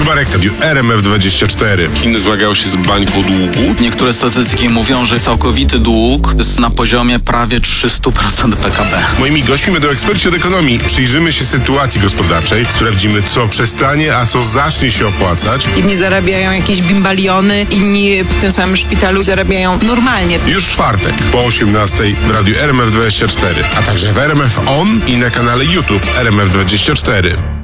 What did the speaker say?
Marek Tadiu, RMF24. Chiny zmagają się z bańką długu. Niektóre statystyki mówią, że całkowity dług jest na poziomie prawie 300% PKB. Moimi gośćmi będą eksperci od ekonomii. Przyjrzymy się sytuacji gospodarczej, sprawdzimy, co przestanie, a co zacznie się opłacać. Jedni zarabiają jakieś bimbaliony, inni w tym samym szpitalu zarabiają normalnie. Już w czwartek po 18:00 w radiu RMF24, a także w RMF On i na kanale YouTube RMF24.